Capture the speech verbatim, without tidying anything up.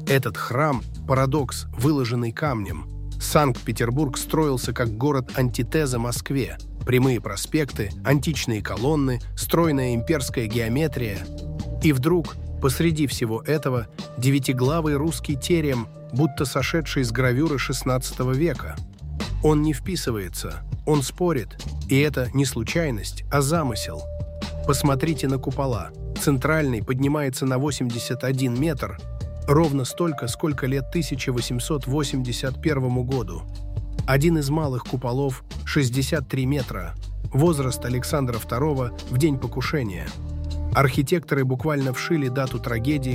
Этот храм – парадокс, выложенный камнем. Санкт-Петербург строился как город-антитеза Москве. Прямые проспекты, античные колонны, стройная имперская геометрия. И вдруг, посреди всего этого, девятиглавый русский терем, будто сошедший с гравюры шестнадцатого века. Он не вписывается, он спорит, и это не случайность, а замысел. Посмотрите на купола. Центральный поднимается на восемьдесят один метр, ровно столько, сколько лет тысяча восемьсот восемьдесят первому году. Один из малых куполов – шестьдесят три метра, возраст Александра второго в день покушения. Архитекторы буквально вшили дату трагедии